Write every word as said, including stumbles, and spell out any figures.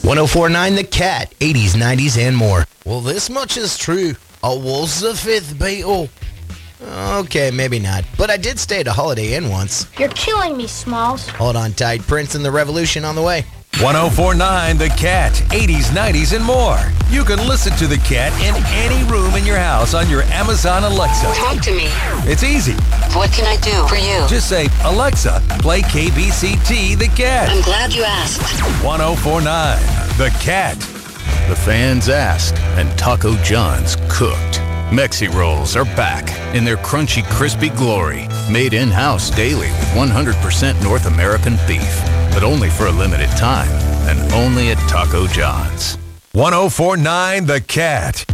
one oh four point nine The Cat, eighties, nineties, and more. Well, this much is true. I was the fifth Beatle. Okay, maybe not. But I did stay at a Holiday Inn once. You're killing me, Smalls. Hold on tight. Prince and the Revolution on the way. one oh four point nine The Cat, eighties, nineties, and more. You can listen to The Cat in any room in your house on your Amazon Alexa. Talk to me. It's easy. What can I do for you? Just say, Alexa, play K B C T The Cat. I'm glad you asked. one oh four point nine The Cat. The fans asked, and Taco John's cooked. Mexi Rolls are back in their crunchy, crispy glory. Made in-house daily with one hundred percent North American beef. But only for a limited time, and only at Taco John's. one oh four point nine The Cat.